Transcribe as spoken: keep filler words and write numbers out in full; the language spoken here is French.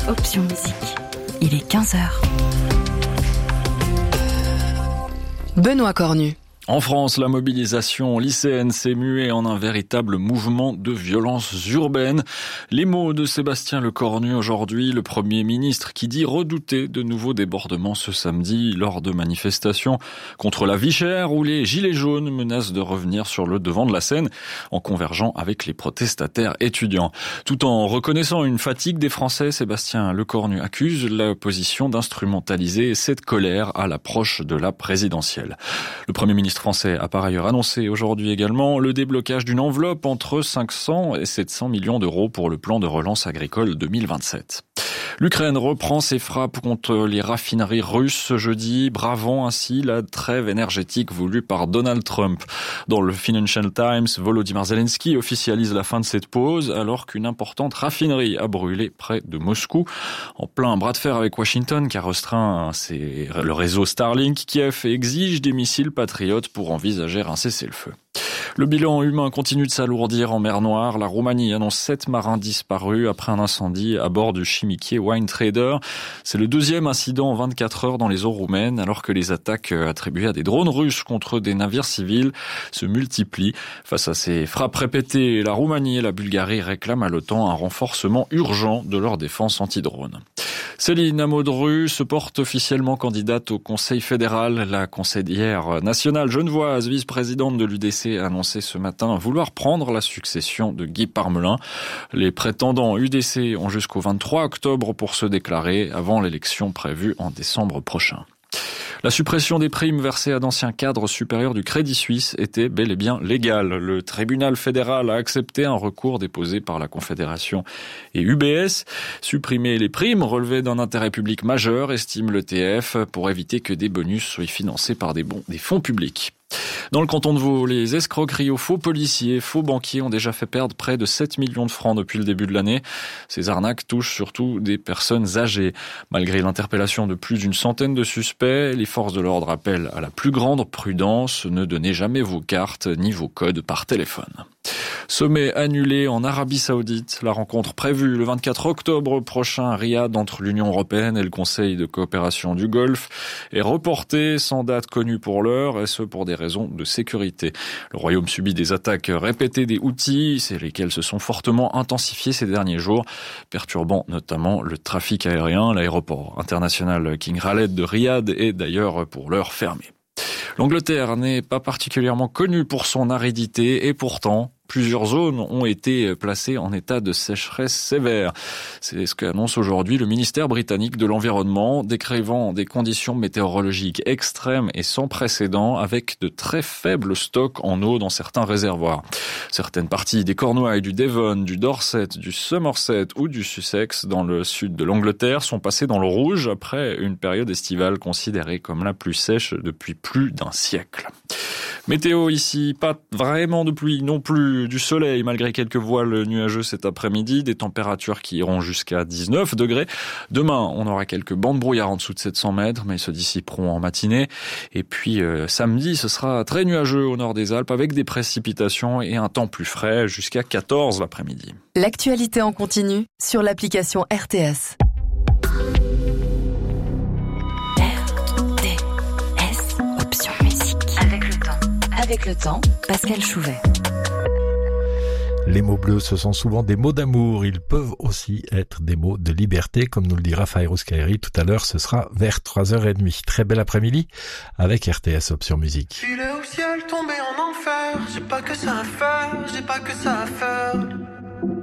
Option Musique. Il est quinze heures. Benoît Cornu. En France, la mobilisation lycéenne s'est muée en un véritable mouvement de violence urbaine. Les mots de Sébastien Lecornu aujourd'hui, le Premier ministre, qui dit redouter de nouveaux débordements ce samedi lors de manifestations contre la vie chère où les gilets jaunes menacent de revenir sur le devant de la scène en convergeant avec les protestataires étudiants. Tout en reconnaissant une fatigue des Français, Sébastien Lecornu accuse l'opposition d'instrumentaliser cette colère à l'approche de la présidentielle. Le Premier ministre français a par ailleurs annoncé aujourd'hui également le déblocage d'une enveloppe entre cinq cents et sept cents millions d'euros pour le plan de relance agricole deux mille vingt-sept. L'Ukraine reprend ses frappes contre les raffineries russes ce jeudi, bravant ainsi la trêve énergétique voulue par Donald Trump. Dans le Financial Times, Volodymyr Zelensky officialise la fin de cette pause alors qu'une importante raffinerie a brûlé près de Moscou. En plein bras de fer avec Washington qui a restreint le réseau Starlink, Kiev exige des missiles patriotes pour envisager un cessez-le-feu. Le bilan humain continue de s'alourdir en mer Noire. La Roumanie annonce sept marins disparus après un incendie à bord du chimiquier Wine Trader. C'est le deuxième incident en vingt-quatre heures dans les eaux roumaines, alors que les attaques attribuées à des drones russes contre des navires civils se multiplient. Face à ces frappes répétées, la Roumanie et la Bulgarie réclament à l'OTAN un renforcement urgent de leur défense anti-drone. Céline Amodru se porte officiellement candidate au Conseil fédéral. La conseillère nationale genevoise, vice-présidente de l'U D C, a annoncé ce matin vouloir prendre la succession de Guy Parmelin. Les prétendants U D C ont jusqu'au vingt-trois octobre pour se déclarer avant l'élection prévue en décembre prochain. La suppression des primes versées à d'anciens cadres supérieurs du Crédit Suisse était bel et bien légale. Le tribunal fédéral a accepté un recours déposé par la Confédération et U B S. Supprimer les primes relevait d'un intérêt public majeur, estime l'E T F, pour éviter que des bonus soient financés par des, bons, des fonds publics. Dans le canton de Vaud, les escroqueries aux faux policiers, faux banquiers ont déjà fait perdre près de sept millions de francs depuis le début de l'année. Ces arnaques touchent surtout des personnes âgées. Malgré l'interpellation de plus d'une centaine de suspects, les forces de l'ordre appellent à la plus grande prudence. Ne donnez jamais vos cartes ni vos codes par téléphone. Sommet annulé en Arabie Saoudite. La rencontre prévue le vingt-quatre octobre prochain à Riyad entre l'Union européenne et le Conseil de coopération du Golfe est reportée sans date connue pour l'heure, et ce pour des raisons de sécurité. Le Royaume subit des attaques répétées des Houthis, c'est lesquelles se sont fortement intensifiées ces derniers jours, perturbant notamment le trafic aérien. L'aéroport international King Khaled de Riyad est d'ailleurs pour l'heure fermé. L'Angleterre n'est pas particulièrement connue pour son aridité et pourtant, plusieurs zones ont été placées en état de sécheresse sévère. C'est ce qu'annonce aujourd'hui le ministère britannique de l'Environnement, décrivant des conditions météorologiques extrêmes et sans précédent avec de très faibles stocks en eau dans certains réservoirs. Certaines parties des Cornouailles, du Devon, du Dorset, du Somerset ou du Sussex dans le sud de l'Angleterre sont passées dans le rouge après une période estivale considérée comme la plus sèche depuis plus d'un siècle. Météo ici, pas vraiment de pluie non plus, du soleil malgré quelques voiles nuageux cet après-midi, des températures qui iront jusqu'à dix-neuf degrés. Demain, on aura quelques bancs de brouillard en dessous de sept cents mètres, mais ils se dissiperont en matinée. Et puis euh, samedi, ce sera très nuageux au nord des Alpes avec des précipitations et un temps plus frais jusqu'à quatorze l'après-midi. L'actualité en continu sur l'application R T S. Avec le temps, Pascal Chouvet. Les mots bleus, ce sont souvent des mots d'amour. Ils peuvent aussi être des mots de liberté, comme nous le dira Fairuz Kairi. Tout à l'heure, ce sera vers trois heures trente. Très bel après-midi avec R T S Option Musique. Il est au ciel tombé en enfer. J'ai pas que ça à faire, j'ai pas que ça à faire.